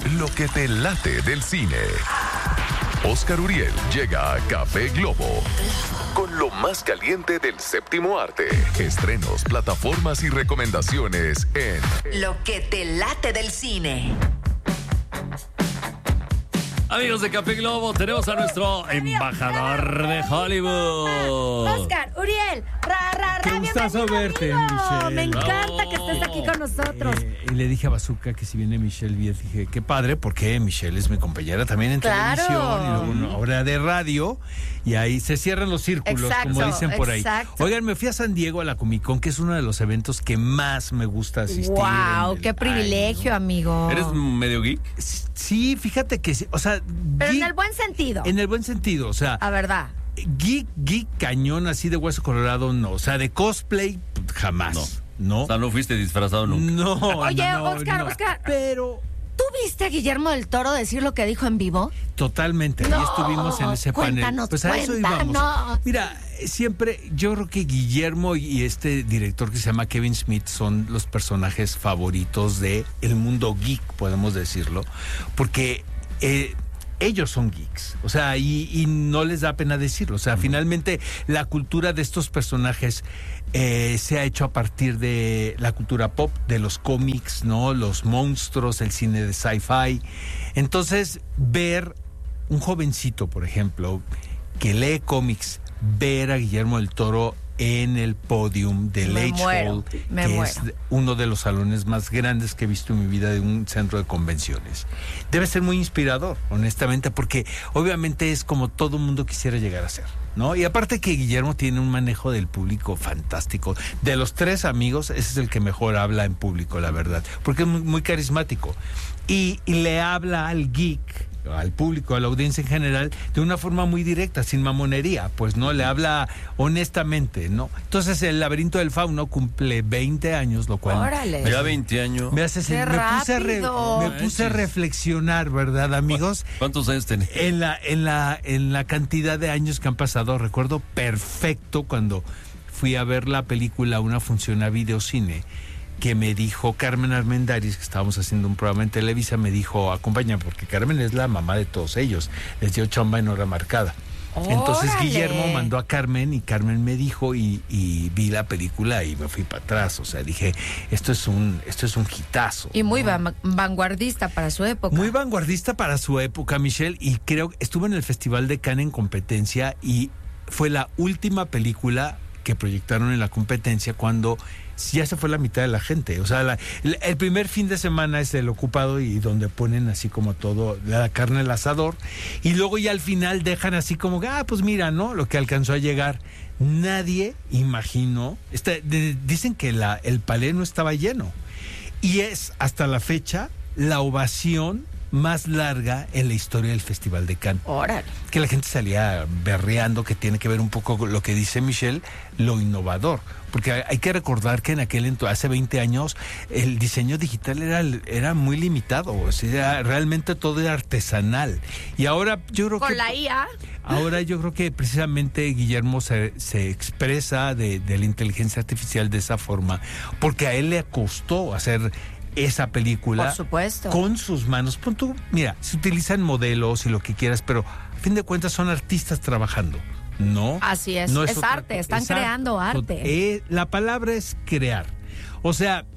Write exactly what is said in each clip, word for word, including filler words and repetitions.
lo que te late del cine. Oscar Uriel llega a Café Globo con lo más caliente del séptimo arte. Estrenos, plataformas y recomendaciones en Lo que te late del cine. Amigos de Café Globo, tenemos a nuestro embajador de Hollywood. Oscar, Uriel, ra, ra, ra, Qué gustazo verte, amigo. Michelle. Me encanta No. que estés aquí con nosotros. Eh, y le dije a Bazooka que si viene Michelle Viet, dije, qué padre, porque Michelle es mi compañera también en Claro. televisión y luego una obra de radio, y ahí se cierran los círculos, Exacto, como dicen por ahí. exacto. Oigan, me fui a San Diego a la Comic Con, que es uno de los eventos que más me gusta asistir. Wow, en el qué privilegio, año. amigo. ¿Eres medio geek? Sí, fíjate que sí, o sea, Pero en geek- el buen sentido. en el buen sentido, o sea, A verdad. geek, geek cañón así de hueso colorado, no, o sea, de cosplay, jamás, ¿no? O sea, no fuiste disfrazado nunca. No, Oye, no, Oscar, no. Oscar. Pero ¿Tú viste a Guillermo del Toro decir lo que dijo en vivo? totalmente, No, ahí estuvimos en ese cuéntanos, panel. Pues a eso íbamos. cuéntanos. Mira, siempre yo creo que Guillermo y este director que se llama Kevin Smith son los personajes favoritos de el mundo geek, podemos decirlo, porque eh, ellos son geeks, o sea, y, y no les da pena decirlo, o sea, finalmente la cultura de estos personajes eh, se ha hecho a partir de la cultura pop, de los cómics, ¿no? Los monstruos, el cine de sci-fi. Entonces, ver un jovencito, por ejemplo, que lee cómics, ver a Guillermo del Toro en el podium del Me Age muero, Hall, me que muero. es uno de los salones más grandes que he visto en mi vida de un centro de convenciones. Debe ser muy inspirador, honestamente, porque obviamente es como todo mundo quisiera llegar a ser, ¿no? Y aparte que Guillermo tiene un manejo del público fantástico. De los tres amigos, ese es el que mejor habla en público, la verdad, porque es muy, muy carismático. Y, y le habla al geek, al público, a la audiencia en general, de una forma muy directa, sin mamonería, pues no, le habla honestamente, ¿no? Entonces el Laberinto del Fauno cumple veinte años, lo cual Órale. Ya veinte años. me hace ¡Qué me puse, a re- rápido! me puse a reflexionar, ¿verdad, amigos? ¿Cuántos años tenés? En la, en la, en la cantidad de años que han pasado. Recuerdo perfecto cuando fui a ver la película, una función a videocine, que me dijo Carmen Armendáriz, que estábamos haciendo un programa en Televisa, me dijo, acompaña, porque Carmen es la mamá de todos ellos, les dio chamba en hora marcada. Entonces ¡Órale! Guillermo mandó a Carmen y Carmen me dijo y, y vi la película y me fui para atrás. O sea, dije, esto es un, esto es un hitazo. Y muy van- vanguardista para su época. Muy vanguardista para su época, Michelle, y creo que estuvo en el Festival de Cannes en competencia y fue la última película que proyectaron en la competencia cuando ya se fue la mitad de la gente. O sea, la, el, el primer fin de semana es el ocupado y donde ponen así como todo, la carne al asador, y luego ya al final dejan así como, ah, pues mira, ¿no? Lo que alcanzó a llegar. Nadie imaginó, este, de, dicen que la, el palé no estaba lleno, y es hasta la fecha la ovación más larga en la historia del Festival de Cannes. Órale. Que la gente salía berreando, que tiene que ver un poco con lo que dice Michelle, lo innovador. Porque hay que recordar que en aquel entonces, hace veinte años, el diseño digital era, era muy limitado. O sea, realmente todo era artesanal. Y ahora yo creo Con que... la I A. Ahora yo creo que precisamente Guillermo se, se expresa de, de la inteligencia artificial de esa forma, porque a él le costó hacer esa película. Por supuesto. Con sus manos. Pon tú, mira, se utilizan modelos y lo que quieras, pero a fin de cuentas son artistas trabajando, ¿no? Así es, No es otra arte, cosa. están Exacto. creando arte. Eh, la palabra es crear. O sea,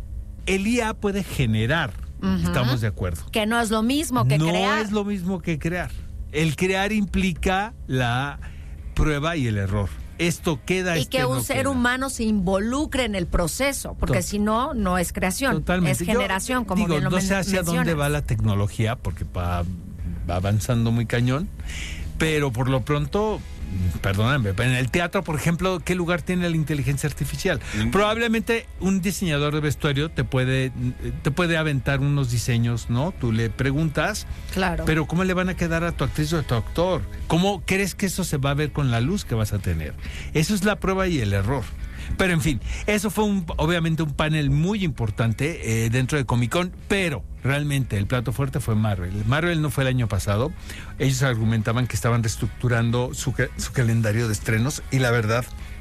el I A puede generar, Ujú. estamos de acuerdo. Que no es lo mismo que no crear. es lo mismo que crear. El crear implica la prueba y el error. Esto queda, Y este que un no ser queda. humano se involucre en el proceso, porque Tot- si no, no es creación, Totalmente. es generación, Yo como digo, bien lo no men- sé hacia mencionas. dónde va la tecnología, porque va, va avanzando muy cañón, pero por lo pronto, perdóname, pero en el teatro, por ejemplo, ¿qué lugar tiene la inteligencia artificial? Mm. Probablemente un diseñador de vestuario te puede, te puede aventar unos diseños, ¿no? Tú le preguntas, Claro. pero ¿cómo le van a quedar a tu actriz o a tu actor? ¿Cómo crees que eso se va a ver con la luz que vas a tener? Eso es la prueba y el error. Pero en fin, eso fue un, obviamente un panel muy importante eh, dentro de Comic Con, pero realmente el plato fuerte fue Marvel. Marvel no fue el año pasado. Ellos argumentaban que estaban reestructurando su, ca- su calendario de estrenos y la verdad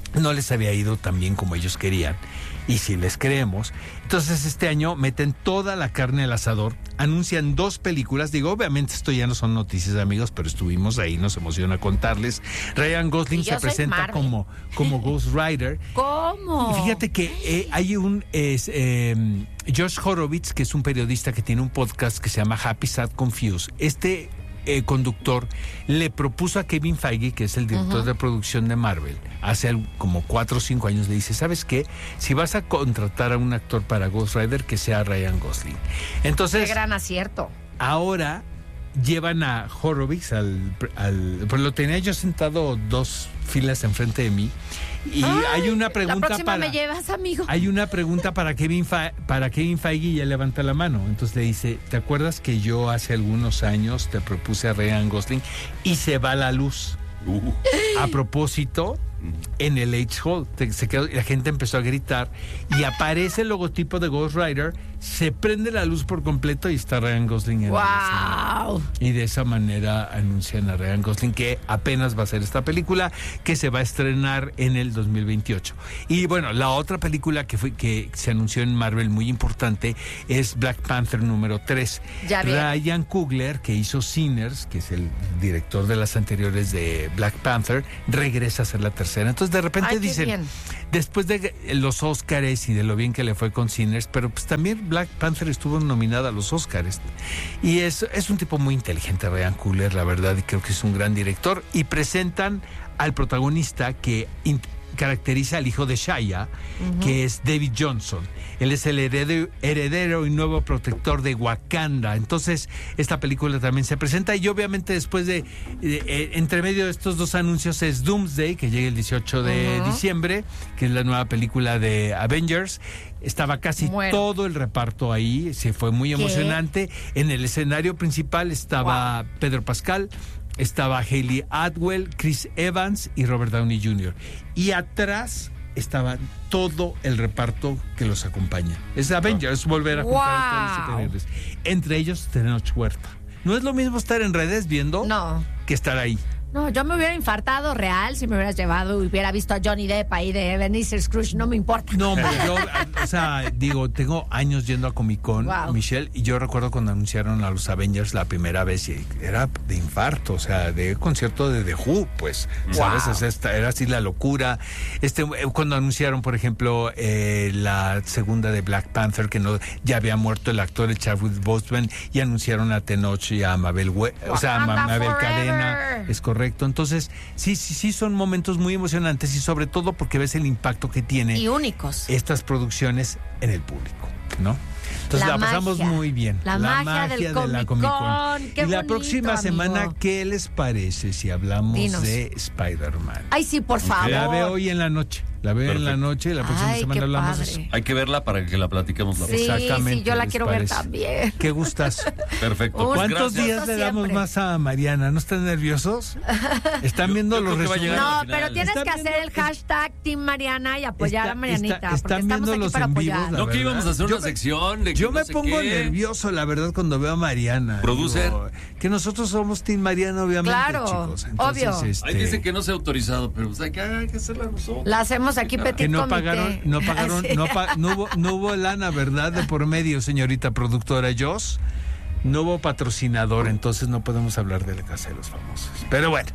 no les había ido tan bien como ellos querían. Y si les creemos, entonces este año meten toda la carne al asador, anuncian dos películas, digo, obviamente esto ya no son noticias, amigos, pero estuvimos ahí, nos emociona contarles. Ryan Gosling Y yo se soy presenta Marvel. como, como Ghost Rider. ¿Cómo? Y fíjate que eh, hay un es, eh, Josh Horowitz, que es un periodista que tiene un podcast que se llama Happy, Sad, Confused. Este eh, conductor le propuso a Kevin Feige, que es el director uh-huh. de producción de Marvel, hace al- como cuatro o cinco años, le dice, ¿sabes qué? Si vas a contratar a un actor para Ghost Rider, que sea Ryan Gosling. Entonces, Qué gran acierto. ahora llevan a Horowitz al, al pues lo tenía yo sentado dos filas enfrente de mí y Ay, hay una La pregunta próxima para me llevas, amigo. hay una pregunta para Kevin Fa- para Kevin Feige y ya levanta la mano. Entonces le dice, ¿te acuerdas que yo hace algunos años te propuse a Ryan Gosling y se va la luz? Uh. A propósito, en el H Hall, te- se quedó- la gente empezó a gritar y aparece el logotipo de Ghost Rider, se prende la luz por completo y está Ryan Gosling en el escenario. ¡Wow! Y de esa manera anuncian a Ryan Gosling que apenas va a ser esta película que se va a estrenar en el dos mil veintiocho. Y bueno, la otra película que fue que se anunció en Marvel muy importante es Black Panther número tres. Ya vi. Ryan Coogler, que hizo Sinners, que es el director de las anteriores de Black Panther, regresa a hacer la tercera. Entonces de repente Ay, qué dicen, bien. después de los Óscares y de lo bien que le fue con Sinners, pero pues también Black Panther estuvo nominada a los Óscares. Y es, es un tipo muy inteligente, Ryan Coogler, la verdad, y creo que es un gran director. Y presentan al protagonista que in- caracteriza al hijo de Shia, uh-huh. que es David Johnson. Él es el heredero, heredero y nuevo protector de Wakanda. Entonces, esta película también se presenta y obviamente después de, de eh, entre medio de estos dos anuncios es Doomsday, que llega el dieciocho de uh-huh. diciembre, que es la nueva película de Avengers. Estaba casi Bueno. todo el reparto ahí, se fue muy ¿Qué? emocionante. En el escenario principal estaba wow. Pedro Pascal, estaba Hayley Atwell, Chris Evans y Robert Downey junior Y atrás estaba todo el reparto que los acompaña. Es Avengers, oh. volver a wow. juntar a todos los superhéroes. Entre ellos, Tenoch Huerta. No es lo mismo estar en redes viendo No. que estar ahí. No, yo me hubiera infartado real si me hubieras llevado y hubiera visto a Johnny Depp ahí de Ebenezer Scrooge, no me importa. No, hombre, yo, o sea, digo, tengo años yendo a Comic Con, wow. Michelle, y yo recuerdo cuando anunciaron a los Avengers la primera vez, y era de infarto, o sea, de concierto de The Who, pues, ¿sabes? Wow. O sea, esta, era así la locura. Este, cuando anunciaron, por ejemplo, eh, la segunda de Black Panther, que no ya había muerto el actor, el Chadwick Boseman, y anunciaron a Tenoch y a Mabel, We- o sea, a Ma- Mabel Cadena, es correcto. Entonces, sí, sí, sí, son momentos muy emocionantes y sobre todo porque ves el impacto que tiene Y únicos. estas producciones en el público, ¿no? Entonces La la, pasamos magia. muy bien. La magia del de la Comic Comic Con. Con. Qué Y la bonito, próxima amigo. semana, ¿qué les parece si hablamos Dinos. de Spider-Man? Ay, sí, por favor. La veo hoy en la noche. La veo Perfecto. en la noche y la próxima Ay, semana qué hablamos padre. de eso. Hay que verla para que la platiquemos la Sí, próxima. Exactamente, sí, yo la ¿les quiero parece? ver también. ¿Qué gustas? Perfecto. Un- Pues ¿Cuántos gracias. días le damos Siempre. más a Mariana? ¿No están nerviosos? ¿Están Yo- viendo yo los creo que va a llegar resúmenes? No, al final. pero tienes Está que hacer viendo- el hashtag Team Mariana y apoyar Está- a Marianita. está- porque están estamos viendo aquí los para en vivos, apoyar. la No, que verdad. íbamos a hacer Yo una me- sección de que Yo no me sé pongo qué. nervioso, la verdad, cuando veo a Mariana. Producer. Digo, que nosotros somos Team Mariana, obviamente, Claro, chicos. Entonces, obvio. este, Ahí dice que no se ha autorizado, pero pues hay que, hay que hacerla nosotros. La hacemos aquí petit que no comité. pagaron, no pagaron, Así. no, pa- no hubo, no hubo lana, ¿verdad? De por medio, señorita productora Joss. No hubo patrocinador, entonces no podemos hablar de la Casa de los Famosos. Pero bueno.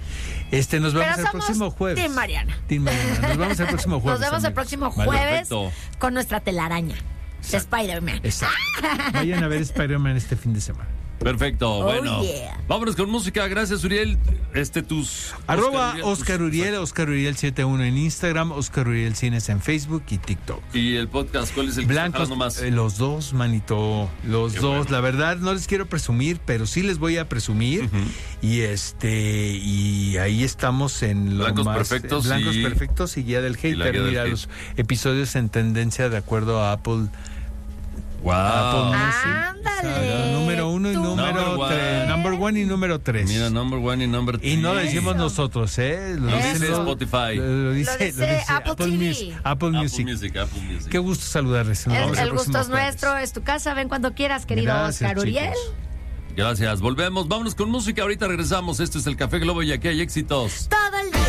Este, nos Pero vemos el somos próximo jueves. Team Mariana. Team Mariana. Nos vemos el próximo jueves. Nos vemos el amigos. próximo Vale. jueves Perfecto. con nuestra telaraña de Spider-Man. Exacto. Vayan a ver Spider-Man este fin de semana. Perfecto, Oh, bueno. yeah. Vámonos con música. Gracias, Uriel. Este, tus... Arroba Uriel, Oscar tus- Uriel, Oscar Uriel setenta y uno en Instagram, Oscar Uriel Cines en Facebook y TikTok. Y el podcast, ¿cuál es el que está Blancos, jalando más? eh, los dos, manito, los Qué dos. bueno. La verdad, no les quiero presumir, pero sí les voy a presumir. Ujú. Y este, y ahí estamos en lo Blancos más, Perfectos eh, Blancos y- Perfectos y Guía del y la Hater. Guía del Mira, Hate. los episodios en tendencia de acuerdo a Apple. Wow. Apple Music. Ándale. Número uno y Tú. número Number tres. one. Number one y número tres. Mira, number one y number Y no lo three. decimos nosotros, ¿eh? Lo, Lo dicen dice los- Spotify. Lo, lo dice, Lo dice Apple T V. Music. Apple Apple Music. Music, Apple Music. Qué gusto saludarles. Nos El, vemos el próximo gusto es jueves. nuestro, es tu casa. Ven cuando quieras, querido Gracias, Oscar Uriel. chicos. Gracias. Volvemos. Vámonos con música. Ahorita regresamos. Esto es el Café Globo y aquí hay éxitos. Todo